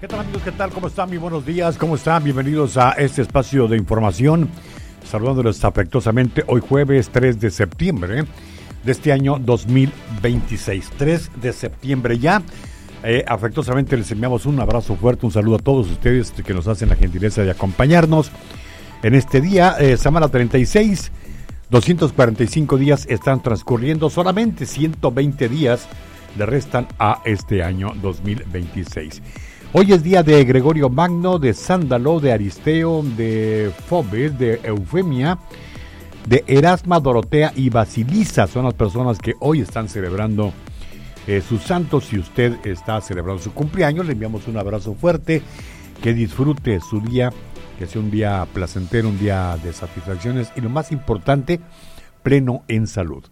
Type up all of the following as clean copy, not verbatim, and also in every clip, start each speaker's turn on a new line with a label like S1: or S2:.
S1: ¿Qué tal, amigos? ¿Qué tal? ¿Cómo están? Muy buenos días. ¿Cómo están? Bienvenidos a este espacio de información. Saludándoles afectuosamente hoy jueves 3 de septiembre de este año 2026. 3 de septiembre ya. Afectuosamente les enviamos un abrazo fuerte, un saludo a todos ustedes que nos hacen la gentileza de acompañarnos en este día. Semana 36, 245 días están transcurriendo, solamente 120 días le restan a este año 2026. Hoy es día de Gregorio Magno, de Sándalo, de Aristeo, de Fobes, de Eufemia, de Erasma, Dorotea y Basilisa. Son las personas que hoy están celebrando sus santos. Si usted está celebrando su cumpleaños, le enviamos un abrazo fuerte, que disfrute su día, que sea un día placentero, un día de satisfacciones y lo más importante, pleno en salud.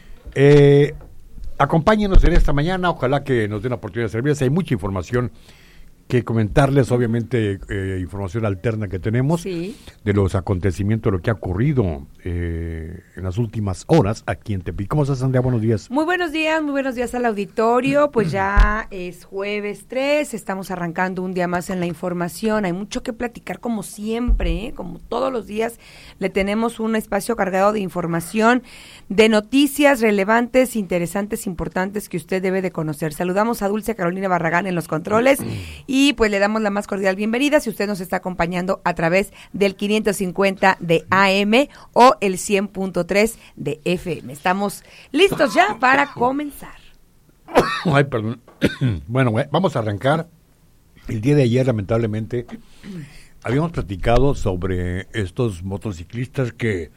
S1: Acompáñenos en esta mañana, ojalá que nos den la oportunidad de servirles. Hay mucha información que comentarles, obviamente, información alterna que tenemos, sí, de los acontecimientos, de lo que ha ocurrido en las últimas horas aquí en Tepic. ¿Cómo estás, Andrea? Buenos días.
S2: Muy buenos días al auditorio. Pues ya es jueves 3, estamos arrancando un día más en la información. Hay mucho que platicar como siempre, como todos los días. Le tenemos un espacio cargado de información, de noticias relevantes, interesantes, importantes que usted debe de conocer. Saludamos a Dulce Carolina Barragán en los controles y pues le damos la más cordial bienvenida si usted nos está acompañando a través del 550 de AM o el 100.3 de FM. Estamos listos ya para comenzar.
S1: Ay, perdón. Bueno, vamos a arrancar. El día de ayer, lamentablemente, habíamos platicado sobre estos motociclistas que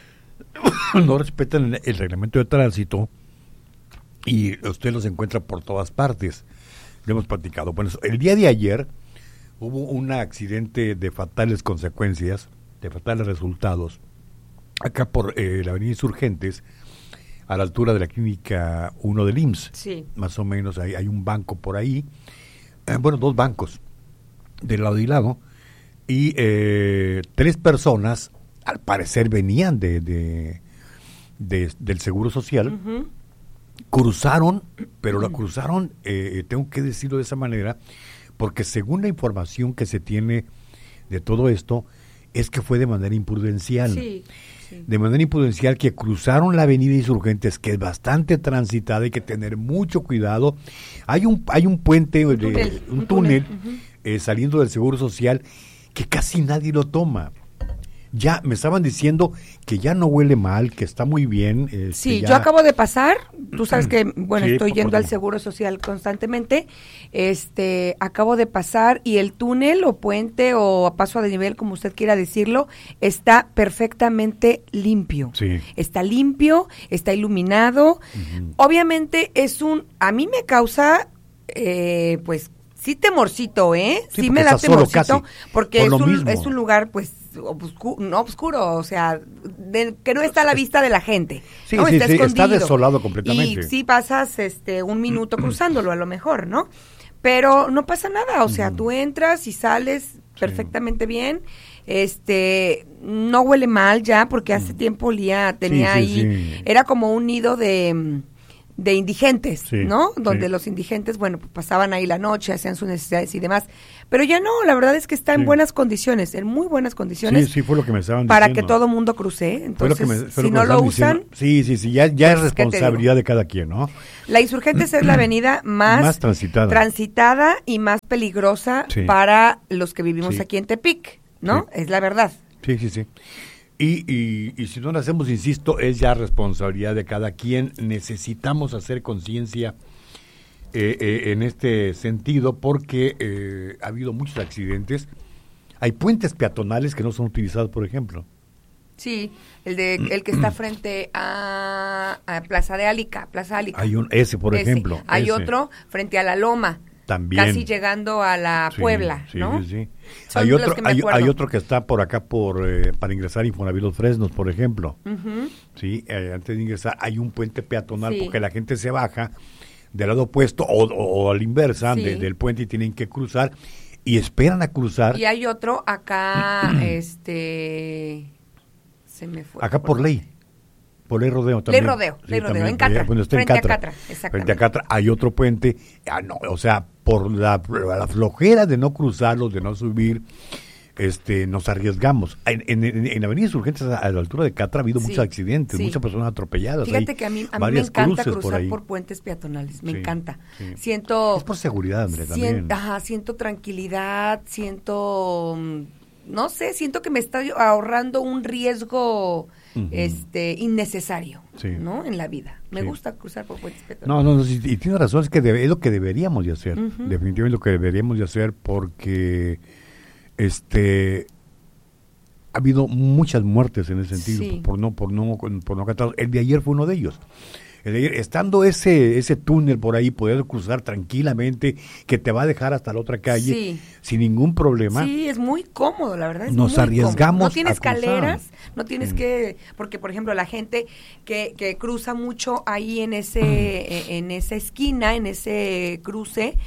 S1: no respetan el reglamento de tránsito y usted los encuentra por todas partes. Lo hemos platicado. Bueno, el día de ayer hubo un accidente de fatales consecuencias, de fatales resultados, acá por la avenida Insurgentes, a la altura de la clínica 1 del IMSS.
S2: Sí.
S1: Más o menos, hay un banco por ahí, dos bancos, de lado y lado, y 3 personas, al parecer venían del Seguro Social, uh-huh, cruzaron, pero la cruzaron, tengo que decirlo de esa manera, porque según la información que se tiene de todo esto, es que fue de manera imprudencial.
S2: Sí, sí.
S1: De manera imprudencial, que cruzaron la avenida Insurgentes, que es bastante transitada, hay que tener mucho cuidado. Hay un puente, un túnel, uh-huh, saliendo del Seguro Social, que casi nadie lo toma. Ya me estaban diciendo que ya no huele mal, que está muy bien.
S2: Sí, yo acabo de pasar, tú sabes que, bueno, sí, estoy yendo al Seguro Social constantemente, acabo de pasar y el túnel o puente o paso de nivel, como usted quiera decirlo, está perfectamente limpio.
S1: Sí.
S2: Está limpio, está iluminado. Uh-huh. Obviamente a mí me causa, pues, sí temorcito, Sí me da temorcito, porque es un lugar, pues, oscuro, o sea, que no está a la vista de la gente.
S1: Sí,
S2: ¿no?
S1: sí,
S2: Está
S1: escondido. Está desolado completamente.
S2: Y sí pasas un minuto cruzándolo a lo mejor, ¿no? Pero no pasa nada, o sea, tú entras y sales perfectamente bien. No huele mal ya, porque hace tiempo tenía ahí, era como un nido de indigentes, sí, ¿no? Donde los indigentes, bueno, pues pasaban ahí la noche, hacían sus necesidades y demás. Pero ya no, la verdad es que está en buenas condiciones, en muy buenas condiciones.
S1: Sí, fue lo que me estaban
S2: para
S1: diciendo.
S2: Que todo mundo cruce. Entonces, si no lo usan...
S1: Sí, ya es responsabilidad de cada quien, ¿no?
S2: La Insurgentes es la avenida más transitada y más peligrosa para los que vivimos aquí en Tepic, ¿no?
S1: Sí.
S2: Es la verdad.
S1: Sí. Y si no lo hacemos, insisto, es ya responsabilidad de cada quien. Necesitamos hacer conciencia en este sentido, porque ha habido muchos accidentes. Hay puentes peatonales que no son utilizados, por ejemplo.
S2: Sí, el que está frente a Plaza Álica.
S1: Hay ejemplo.
S2: Hay otro frente a la Loma.
S1: También.
S2: Casi llegando a la Puebla, ¿no?
S1: Sí. Hay otro que está por acá para ingresar a Infonavit Los Fresnos, por ejemplo. Uh-huh. Sí, antes de ingresar hay un puente peatonal, porque la gente se baja del lado opuesto o a la inversa del puente y tienen que cruzar y esperan a cruzar.
S2: Y hay otro acá, se me fue.
S1: Acá por Ley. Por Ley Rodeo también.
S2: Ley Rodeo, en Catra.
S1: Bueno, está
S2: frente
S1: en Catra.
S2: A Catra, exactamente.
S1: Frente a Catra hay otro puente. O sea, por la flojera de no cruzarlos, de no subir, nos arriesgamos. En Avenida Insurgentes, a la altura de Catra, ha habido muchos accidentes, muchas personas atropelladas.
S2: Fíjate que a mí me encanta cruzar por puentes peatonales, me encanta.
S1: Sí. Es por seguridad, André, también.
S2: Siento tranquilidad, no sé, siento que me está ahorrando un riesgo innecesario, ¿no? En la vida. Me gusta cruzar por puentes peatonales.
S1: No, y tiene razón, es que es lo que deberíamos de hacer. Definitivamente lo que deberíamos de hacer, porque ha habido muchas muertes en ese sentido por no acatar. El de ayer fue uno de ellos. Estando ese túnel por ahí, poder cruzar tranquilamente, que te va a dejar hasta la otra calle sin ningún problema.
S2: Sí, es muy cómodo, la verdad.
S1: Nos arriesgamos.
S2: No tiene escaleras, no tienes que, porque por ejemplo la gente que cruza mucho ahí en esa esquina, en ese cruce,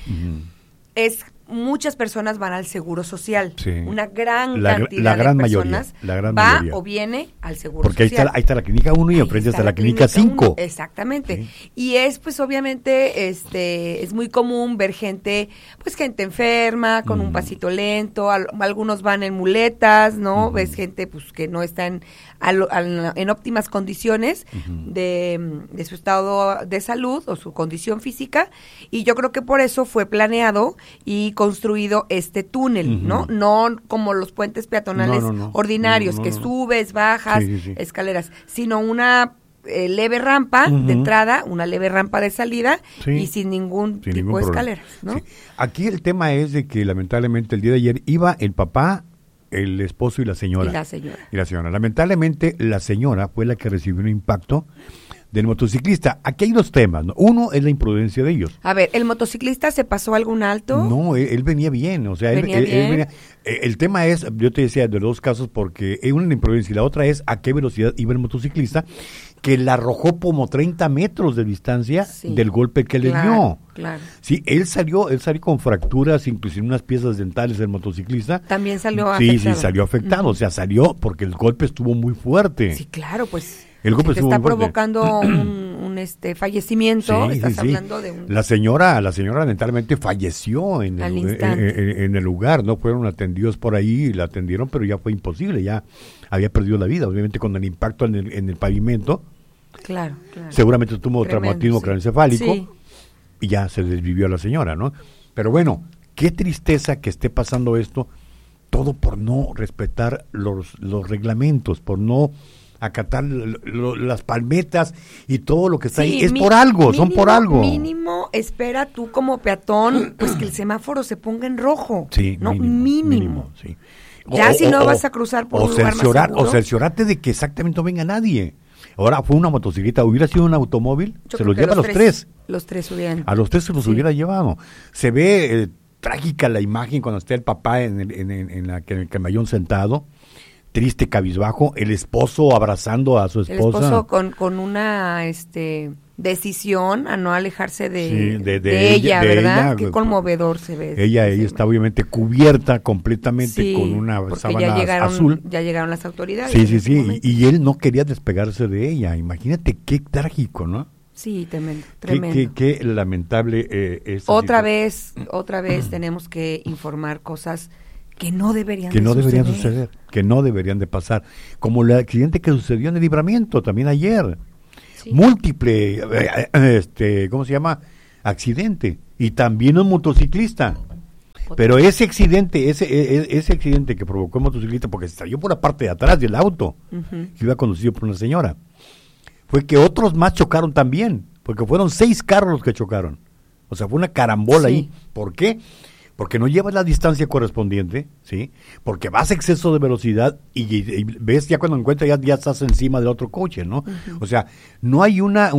S2: muchas personas van al Seguro Social. Una gran cantidad de personas va o viene al Seguro
S1: Social. Porque ahí está la clínica 1 y enfrente está la clínica 5.
S2: Exactamente. Sí. Y pues obviamente es muy común ver gente enferma, con un pasito lento, algunos van en muletas, ¿no? Ves gente pues que no está en óptimas condiciones de su estado de salud o su condición física, y yo creo que por eso fue planeado y construido este túnel, ¿no? No como los puentes peatonales ordinarios, que subes, bajas, escaleras, sino una leve rampa de entrada, una leve rampa de salida y sin ningún tipo de escaleras, ¿no? Sí.
S1: Aquí el tema es de que lamentablemente el día de ayer iba el papá, el esposo y la señora. Y la señora. Lamentablemente la señora fue la que recibió un impacto del motociclista. Aquí hay dos temas, ¿no? Uno es la imprudencia de ellos.
S2: A ver, ¿el motociclista se pasó algún alto?
S1: No, él venía bien, o sea, él venía. El tema es, yo te decía, de los dos casos, porque una es la imprudencia y la otra es a qué velocidad iba el motociclista, que la arrojó como 30 metros de distancia del golpe que le dio.
S2: Claro.
S1: Sí, él salió con fracturas, inclusive unas piezas dentales del motociclista.
S2: También salió afectado.
S1: Sí, salió afectado, o sea, salió porque el golpe estuvo muy fuerte.
S2: Sí, claro, pues.
S1: El golpe
S2: está provocando un fallecimiento, hablando de un...
S1: La señora lamentablemente falleció en el lugar, no fueron atendidos por ahí, la atendieron, pero ya fue imposible, ya había perdido la vida, obviamente con el impacto en el pavimento.
S2: Claro.
S1: Seguramente tuvo traumatismo craneoencefálico y ya se desvivió a la señora, ¿no? Pero bueno, qué tristeza que esté pasando esto, todo por no respetar los reglamentos, por no acatar las palmetas y todo lo que está ahí, por algo, son por algo.
S2: Mínimo, espera tú como peatón, pues que el semáforo se ponga en rojo.
S1: Sí,
S2: ¿no?
S1: Mínimo, sí.
S2: Ya si no vas a cruzar por un lugar más seguro.
S1: O cerciorarte de que exactamente no venga nadie. Ahora fue una motocicleta, hubiera sido un automóvil, se los lleva a los tres.
S2: Los tres hubieran.
S1: A los tres se los hubiera llevado. Se ve trágica la imagen cuando está el papá en el camellón sentado, triste, cabizbajo, el esposo abrazando a su esposa.
S2: El esposo con una decisión a no alejarse de ella, ¿verdad? Qué conmovedor se ve.
S1: Ella está obviamente cubierta completamente con una sábana azul.
S2: Ya llegaron las autoridades.
S1: Sí, y él no quería despegarse de ella. Imagínate qué trágico, ¿no?
S2: Sí, tremendo.
S1: Qué lamentable es.
S2: Otra vez tenemos que informar cosas que no deberían
S1: suceder, que no deberían de pasar, como el accidente que sucedió en el Libramiento también ayer, múltiple, ¿cómo se llama? Accidente, y también un motociclista, pero ese accidente que provocó el motociclista, porque se salió por la parte de atrás del auto, que iba conducido por una señora, fue que otros más chocaron también, porque fueron 6 carros los que chocaron, o sea, fue una carambola ahí. ¿Por qué? Porque no llevas la distancia correspondiente, ¿sí? Porque vas a exceso de velocidad y ves ya cuando encuentras ya estás encima del otro coche, ¿no? O sea, no hay una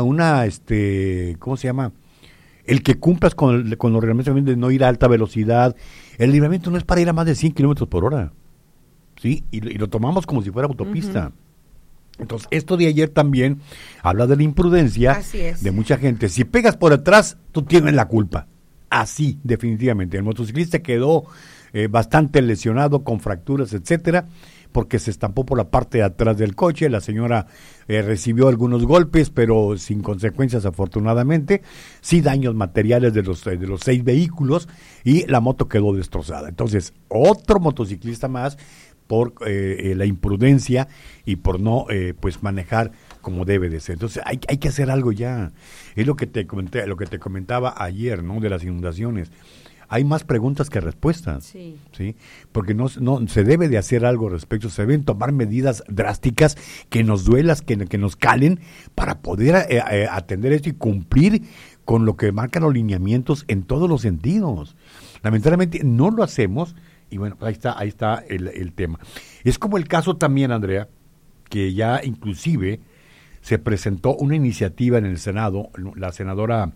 S1: ¿cómo se llama? El que cumplas con los reglamentos de no ir a alta velocidad. El libramiento no es para ir a más de 100 kilómetros por hora, ¿sí? Y lo tomamos como si fuera autopista. Entonces, esto de ayer también habla de la imprudencia de mucha gente. Si pegas por atrás, tú tienes la culpa. Así, definitivamente. El motociclista quedó bastante lesionado, con fracturas, etcétera, porque se estampó por la parte de atrás del coche. La señora recibió algunos golpes, pero sin consecuencias afortunadamente. Sí daños materiales de los 6 vehículos y la moto quedó destrozada. Entonces, otro motociclista más por la imprudencia y por no pues manejar como debe de ser. Entonces hay que hacer algo ya. Es lo que te comenté, lo que te comentaba ayer, ¿no? De las inundaciones. Hay más preguntas que respuestas,
S2: sí,
S1: porque no se debe de hacer algo respecto, se deben tomar medidas drásticas que nos duelas, que nos calen para poder atender esto y cumplir con lo que marcan los lineamientos en todos los sentidos. Lamentablemente no lo hacemos y bueno, ahí está el tema. Es como el caso también, Andrea, que ya inclusive se presentó una iniciativa en el Senado, la senadora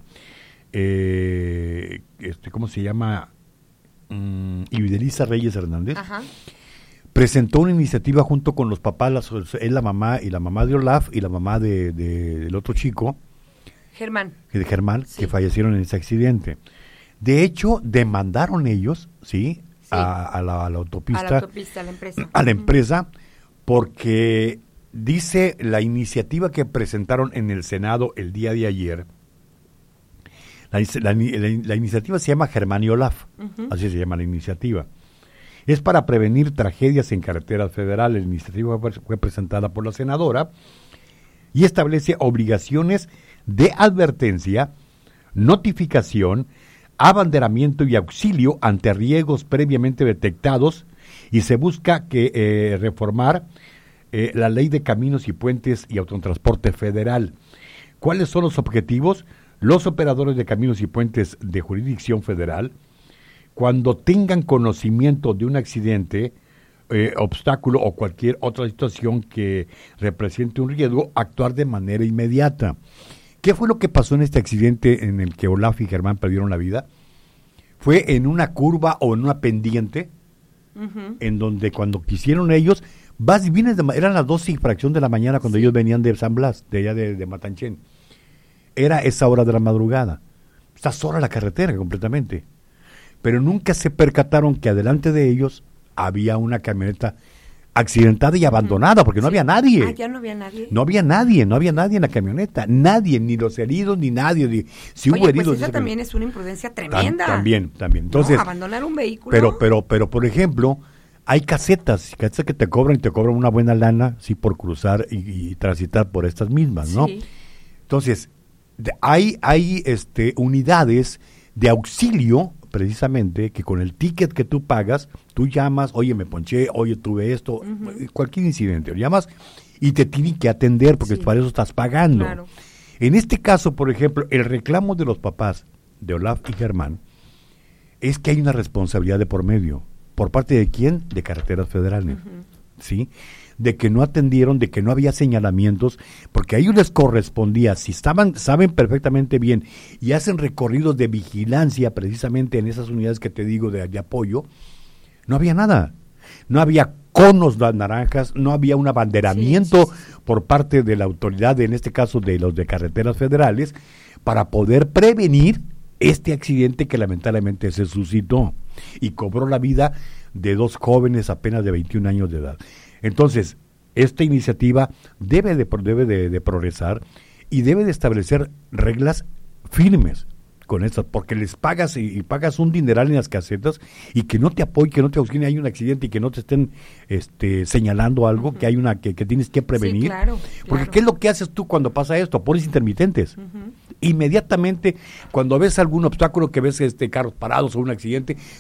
S1: ¿cómo se llama? Ividelisa Reyes Hernández. Ajá. Presentó una iniciativa junto con los papás, es la mamá y la mamá de Olaf y la mamá del otro chico,
S2: Germán,
S1: sí, que fallecieron en ese accidente. De hecho, demandaron ellos, ¿sí? A la autopista,
S2: a la empresa.
S1: A la empresa, porque dice la iniciativa que presentaron en el Senado el día de ayer. La iniciativa se llama Germán y Olaf, así se llama la iniciativa. Es para prevenir tragedias en carreteras federales. La iniciativa fue presentada por la senadora y establece obligaciones de advertencia, notificación, abanderamiento y auxilio ante riesgos previamente detectados y se busca que reformar la ley de caminos y puentes y autotransporte federal. ¿Cuáles son los objetivos? Los operadores de caminos y puentes de jurisdicción federal, cuando tengan conocimiento de un accidente, obstáculo o cualquier otra situación que represente un riesgo, actuar de manera inmediata. ¿Qué fue lo que pasó en este accidente en el que Olaf y Germán perdieron la vida? Fue en una curva o en una pendiente, en donde cuando quisieron ellos, eran las 12 y fracción de la mañana cuando ellos venían de San Blas, de allá de Matanchén. Era esa hora de la madrugada. Está sola la carretera completamente. Pero nunca se percataron que adelante de ellos había una camioneta accidentada y abandonada, porque no había nadie.
S2: Ah, ya no había nadie.
S1: No había nadie en la camioneta. Nadie, ni los heridos, ni nadie. Si hubo heridos.
S2: Pues esa también es una imprudencia tremenda.
S1: También. Entonces,
S2: no, abandonar un vehículo.
S1: Pero, por ejemplo, hay casetas que te cobran y te cobran una buena lana, sí, por cruzar y transitar por estas mismas, ¿no? Sí. Entonces, hay unidades de auxilio, precisamente, que con el ticket que tú pagas, tú llamas, oye, me ponché, oye, tuve esto, cualquier incidente, llamas y te tienen que atender porque para eso estás pagando. Claro. En este caso, por ejemplo, el reclamo de los papás de Olaf y Germán es que hay una responsabilidad de por medio. ¿Por parte de quién? De Carreteras Federales, ¿sí? De que no atendieron, de que no había señalamientos, porque a ellos les correspondía, si saben perfectamente bien y hacen recorridos de vigilancia precisamente en esas unidades que te digo de apoyo, no había nada. No había conos naranjas, no había un abanderamiento por parte de la autoridad, en este caso de los de Carreteras Federales, para poder prevenir este accidente que lamentablemente se suscitó y cobró la vida de 2 jóvenes apenas de 21 años de edad. Entonces, esta iniciativa debe de progresar y debe de establecer reglas firmes con esto, porque les pagas y pagas un dineral en las casetas y que no te apoyen, que no te auxilien, hay un accidente y que no te estén señalando algo, que hay que tienes que prevenir. Sí, claro. Porque ¿qué es lo que haces tú cuando pasa esto? Pones intermitentes. Inmediatamente, cuando ves algún obstáculo, que ves carros parados o un accidente,